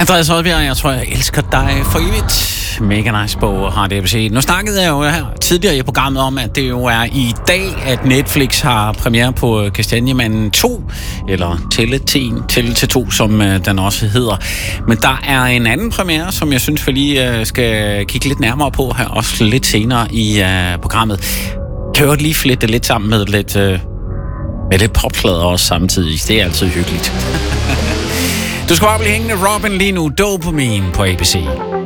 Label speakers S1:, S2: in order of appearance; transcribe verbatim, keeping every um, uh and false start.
S1: Andreas Oddbjerg, jeg tror, jeg elsker dig for evigt. Mega nice bog, har det at sige. Nu snakkede jeg jo her tidligere i programmet om, at det jo er i dag, at Netflix har premiere på Kastanjemanden to, eller Tælle til en, Tælle til to, som uh, den også hedder. Men der er en anden premiere, som jeg synes, vi lige uh, skal kigge lidt nærmere på her, også lidt senere i uh, programmet. Kan jo lige flette lidt sammen med lidt, uh, med lidt popplader også samtidig. Det er altid hyggeligt. Du skal bare blive hængende, Robin, lige nu. Dopamine på A B C.